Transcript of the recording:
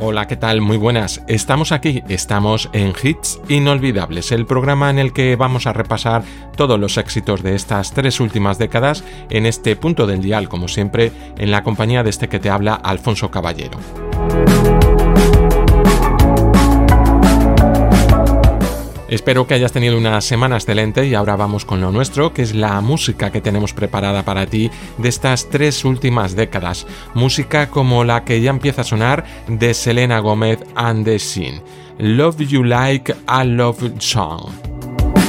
Hola, ¿qué tal? Muy buenas. Estamos aquí, estamos en Hits Inolvidables, el programa en el que vamos a repasar todos los éxitos de estas 3 últimas décadas en este punto del dial, como siempre, en la compañía de este que te habla, Alfonso Caballero. Espero que hayas tenido una semana excelente y ahora vamos con lo nuestro, que es la música que tenemos preparada para ti de estas 3 últimas décadas. Música como la que ya empieza a sonar de Selena Gomez and the Scene. Love You Like a Love Song.